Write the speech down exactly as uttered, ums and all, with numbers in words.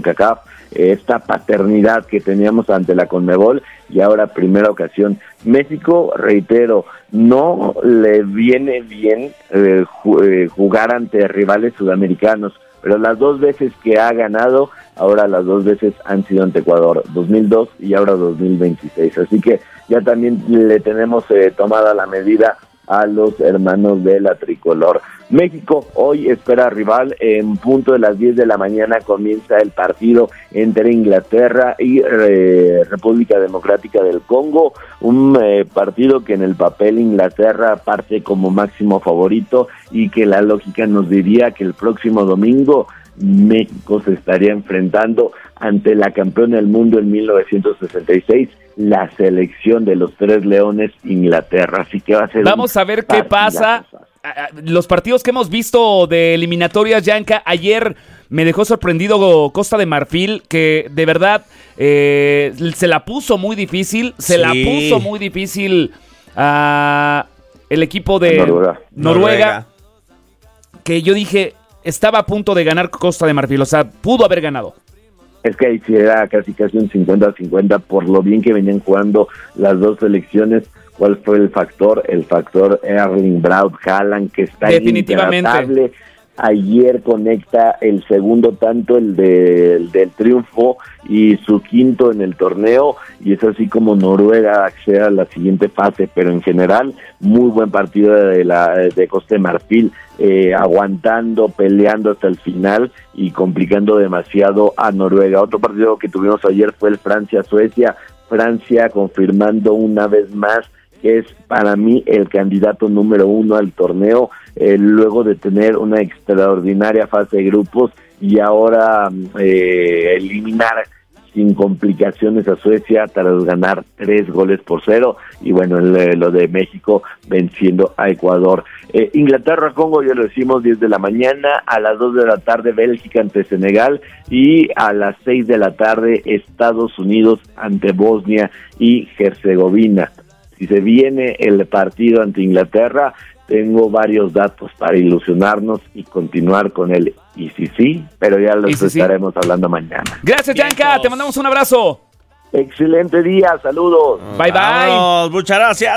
CONCACAF, esta paternidad que teníamos ante la CONMEBOL, y ahora primera ocasión. México, reitero, no le viene bien eh, jugar ante rivales sudamericanos, pero las dos veces que ha ganado, ahora las dos veces han sido ante Ecuador, dos mil dos y ahora dos mil veintiséis, así que ya también le tenemos eh, tomada la medida a los hermanos de la tricolor. México hoy espera rival, en punto de las diez de la mañana comienza el partido entre Inglaterra y eh, República Democrática del Congo, un eh, partido que en el papel Inglaterra parte como máximo favorito y que la lógica nos diría que el próximo domingo México se estaría enfrentando ante la campeona del mundo en mil novecientos sesenta y seis, la selección de los Tres Leones, Inglaterra. Así que va a ser Vamos a ver qué pasa. Los partidos que hemos visto de eliminatorias, Yanka, ayer me dejó sorprendido Costa de Marfil, que de verdad eh, se la puso muy difícil, se sí. la puso muy difícil a el equipo de Noruega. Noruega, que yo dije, estaba a punto de ganar Costa de Marfil, o sea, pudo haber ganado. Es que ahí sí era casi casi un cincuenta cincuenta por lo bien que venían jugando las dos selecciones. ¿Cuál fue el factor? El factor Erling Braut Haaland, que está definitivamente. Ayer conecta el segundo tanto, el, de, el del triunfo, y su quinto en el torneo, y es así como Noruega accede a la siguiente fase. Pero en general, muy buen partido de la de Costa de Marfil, eh, aguantando, peleando hasta el final y complicando demasiado a Noruega. Otro partido que tuvimos ayer fue el Francia-Suecia. Francia confirmando una vez más que es para mí el candidato número uno al torneo, eh, luego de tener una extraordinaria fase de grupos y ahora eh, eliminar sin complicaciones a Suecia tras ganar tres goles por cero, y bueno, el, lo de México venciendo a Ecuador. Eh, Inglaterra-Congo, ya lo decimos, diez de la mañana, a las dos de la tarde Bélgica ante Senegal, y a las seis de la tarde Estados Unidos ante Bosnia y Herzegovina. Si se viene el partido ante Inglaterra, tengo varios datos para ilusionarnos y continuar con él. Y si sí, pero ya los sí, estaremos sí. hablando mañana. Gracias, Yanka. Te mandamos un abrazo. Excelente día. Saludos. Bye, bye. Vamos, muchas gracias.